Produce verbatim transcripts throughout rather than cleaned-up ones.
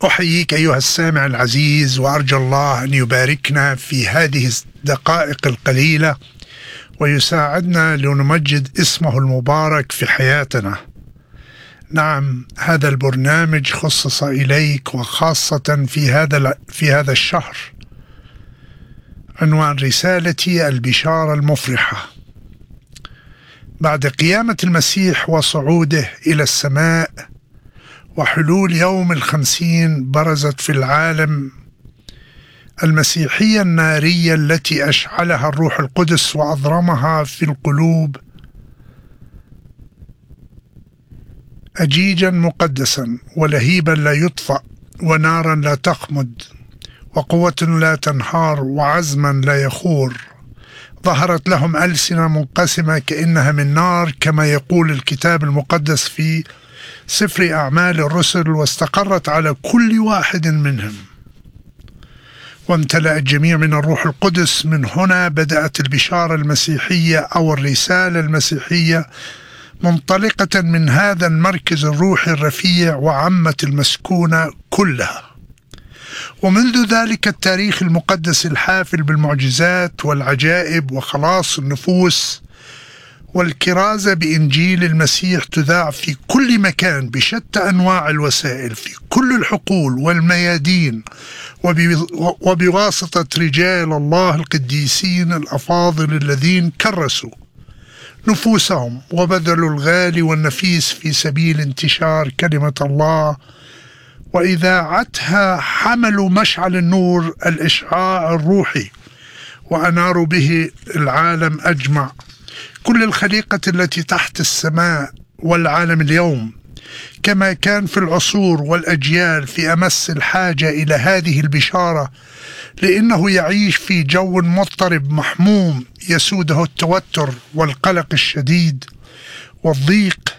أحييك أيها السامع العزيز، وأرجو الله أن يباركنا في هذه الدقائق القليلة ويساعدنا لنمجد اسمه المبارك في حياتنا. نعم، هذا البرنامج خصص إليك وخاصة في هذا في هذا الشهر. عنوان رسالتي البشارة المفرحة. بعد قيامة المسيح وصعوده إلى السماء وحلول يوم الخمسين، برزت في العالم المسيحية النارية التي أشعلها الروح القدس وأضرمها في القلوب أجيجا مقدسا ولهيبا لا يطفأ ونارا لا تخمد وقوة لا تنهار وعزما لا يخور. ظهرت لهم ألسنة منقسمة كأنها من نار، كما يقول الكتاب المقدس في سفر أعمال الرسل، واستقرت على كل واحد منهم، وامتلأ الجميع من الروح القدس. من هنا بدأت البشارة المسيحية أو الرسالة المسيحية، منطلقة من هذا المركز الروحي الرفيع وعمت المسكونة كلها. ومنذ ذلك التاريخ المقدس الحافل بالمعجزات والعجائب وخلاص النفوس والكرازة بإنجيل المسيح تذاع في كل مكان بشتى أنواع الوسائل، في كل الحقول والميادين، وبواسطة رجال الله القديسين الأفاضل الذين كرسوا نفوسهم وبذلوا الغالي والنفيس في سبيل انتشار كلمة الله وإذاعتها. حملوا مشعل النور، الإشعاع الروحي، وأناروا به العالم أجمع، كل الخليقة التي تحت السماء والعالم اليوم، كما كان في العصور والأجيال في أمس الحاجة إلى هذه البشارة، لأنه يعيش في جو مضطرب محموم يسوده التوتر والقلق الشديد والضيق،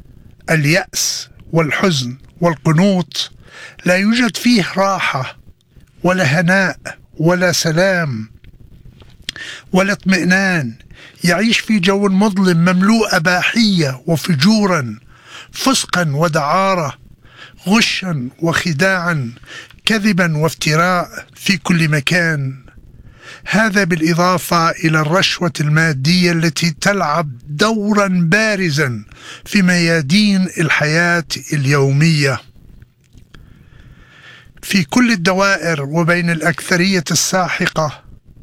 اليأس والحزن والقنوط. لا يوجد فيه راحة ولا هناء ولا سلام ولا اطمئنان. يعيش في جو مظلم مملوء أباحية وفجورا، فسقا ودعارة، غشا وخداعا، كذبا وافتراء في كل مكان. هذا بالإضافة إلى الرشوة المادية التي تلعب دورا بارزا في ميادين الحياة اليومية في كل الدوائر، وبين الأكثرية الساحقة،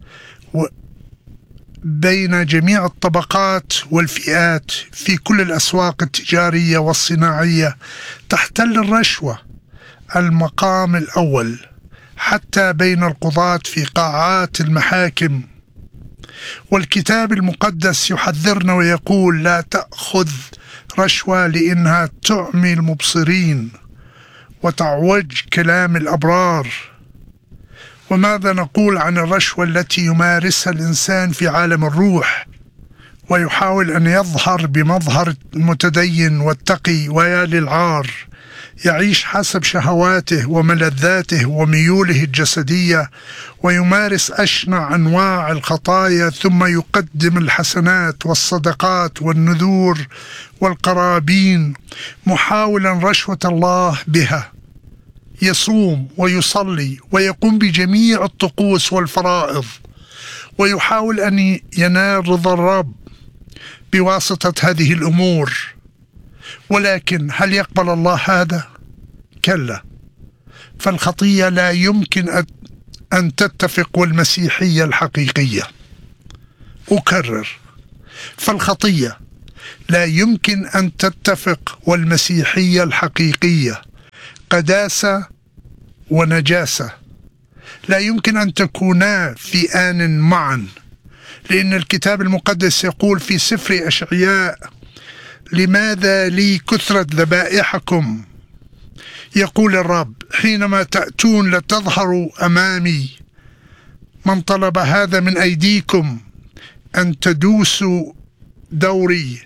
بين جميع الطبقات والفئات، في كل الأسواق التجارية والصناعية تحتل الرشوة المقام الأول، حتى بين القضاة في قاعات المحاكم. والكتاب المقدس يحذرنا ويقول: لا تأخذ رشوة لأنها تعمي المبصرين وتعوج كلام الأبرار. وماذا نقول عن الرشوة التي يمارسها الإنسان في عالم الروح ويحاول أن يظهر بمظهر المتدين والتقي؟ ويا للعار، يعيش حسب شهواته وملذاته وميوله الجسدية، ويمارس أشنع أنواع الخطايا، ثم يقدم الحسنات والصدقات والنذور والقرابين محاولا رشوة الله بها. يصوم ويصلي ويقوم بجميع الطقوس والفرائض، ويحاول أن ينال رضا الرب بواسطة هذه الأمور. ولكن هل يقبل الله هذا؟ كلا، فالخطية لا يمكن أن تتفق والمسيحية الحقيقية. أكرر، فالخطية لا يمكن أن تتفق والمسيحية الحقيقية. قداسة ونجاسة لا يمكن أن تكونا في آن معا، لأن الكتاب المقدس يقول في سفر أشعياء: لماذا لي كثرة ذبائحكم؟ يقول الرب: حينما تأتون لتظهروا أمامي. من طلب هذا من أيديكم أن تدوسوا دوري؟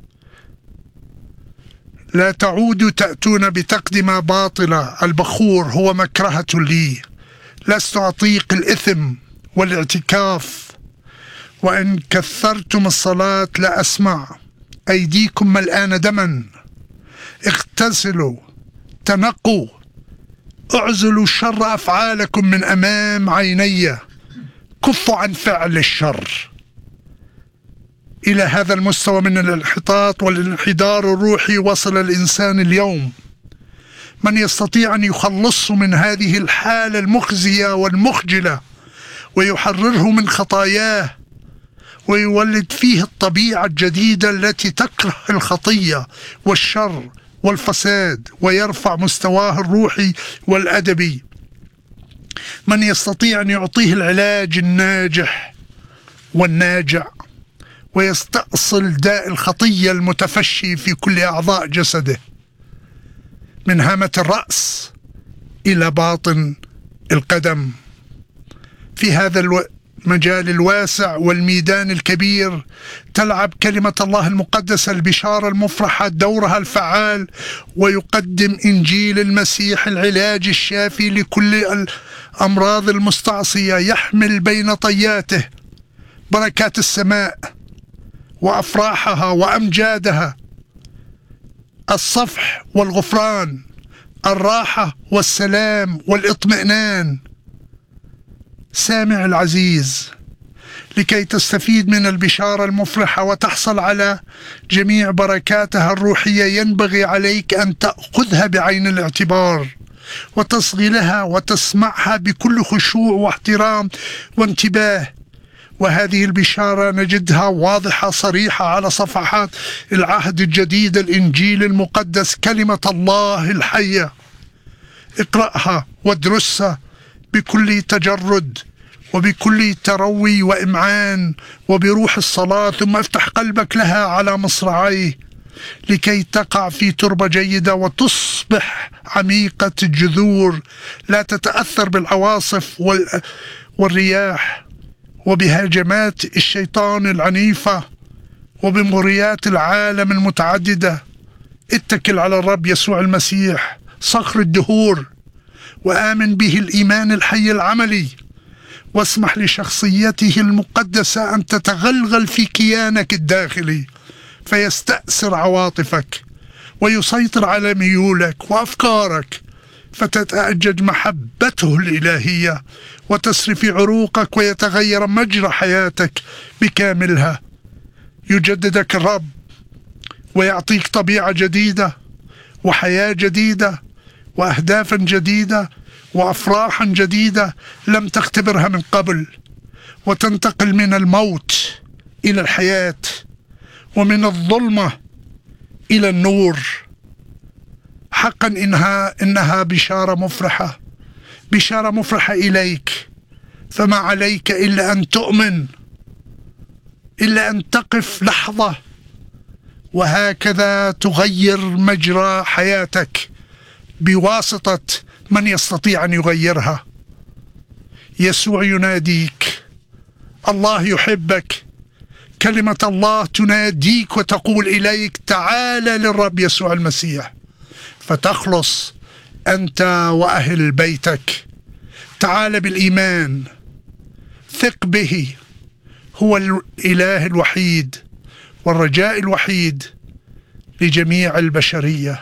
لا تعودوا تأتون بتقدمة باطلة. البخور هو مكرهة لي. لست أطيق الإثم والاعتكاف، وإن كثرتم الصلاة لا أسمع. أيديكم ملآنة دما. اغتسلوا، تنقوا، اعزلوا شر أفعالكم من أمام عيني، كفوا عن فعل الشر. إلى هذا المستوى من الانحطاط والانحدار الروحي وصل الإنسان اليوم. من يستطيع أن يخلصه من هذه الحالة المخزية والمخجلة ويحرره من خطاياه ويولد فيه الطبيعة الجديدة التي تكره الخطية والشر والفساد ويرفع مستواه الروحي والأدبي. من يستطيع أن يعطيه العلاج الناجح والناجع ويستأصل داء الخطية المتفشي في كل أعضاء جسده، من هامة الرأس إلى باطن القدم. في هذا المجال الواسع والميدان الكبير تلعب كلمة الله المقدسة البشارة المفرحة دورها الفعال، ويقدم إنجيل المسيح العلاج الشافي لكل الأمراض المستعصية، يحمل بين طياته بركات السماء وأفراحها وأمجادها، الصفح والغفران، الراحة والسلام والاطمئنان. سامع العزيز، لكي تستفيد من البشارة المفرحة وتحصل على جميع بركاتها الروحية ينبغي عليك أن تأخذها بعين الاعتبار وتصغي لها وتسمعها بكل خشوع واحترام وانتباه. وهذه البشارة نجدها واضحة صريحة على صفحات العهد الجديد، الإنجيل المقدس، كلمة الله الحية. اقرأها وادرسها بكل تجرد وبكل تروي وإمعان وبروح الصلاة، ثم افتح قلبك لها على مصراعيه لكي تقع في تربة جيدة وتصبح عميقة الجذور، لا تتأثر بالعواصف والرياح وبهجمات الشيطان العنيفة وبمغريات العالم المتعددة. اتكل على الرب يسوع المسيح صخر الدهور وآمن به الإيمان الحي العملي، واسمح لشخصيته المقدسة أن تتغلغل في كيانك الداخلي فيستأثر عواطفك ويسيطر على ميولك وأفكارك، فتتأجج محبته الإلهية وتسري في عروقك ويتغير مجرى حياتك بكاملها. يجددك الرب ويعطيك طبيعة جديدة وحياة جديدة وأهدافا جديدة وأفراحا جديدة لم تختبرها من قبل، وتنتقل من الموت إلى الحياة ومن الظلمة إلى النور. حقا إنها, إنها بشارة مفرحة، بشارة مفرحة إليك، فما عليك إلا أن تؤمن، إلا أن تقف لحظة وهكذا تغير مجرى حياتك بواسطة من يستطيع أن يغيرها. يسوع يناديك، الله يحبك، كلمة الله تناديك وتقول إليك تعال للرب يسوع المسيح فتخلص أنت وأهل بيتك. تعال بالإيمان، ثق به، هو الإله الوحيد والرجاء الوحيد لجميع البشرية.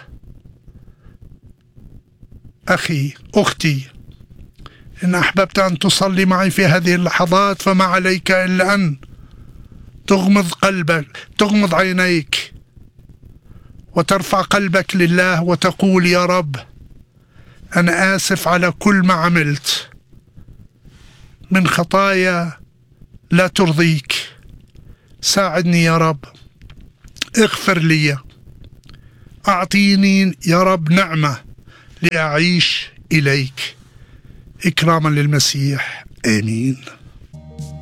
أخي، أختي، إن أحببت أن تصلي معي في هذه اللحظات فما عليك إلا أن تغمض قلبك، تغمض عينيك وترفع قلبك لله وتقول يا رب أنا آسف على كل ما عملت من خطايا لا ترضيك، ساعدني يا رب، اغفر لي، أعطيني يا رب نعمة لأعيش إليك إكراما للمسيح. آمين.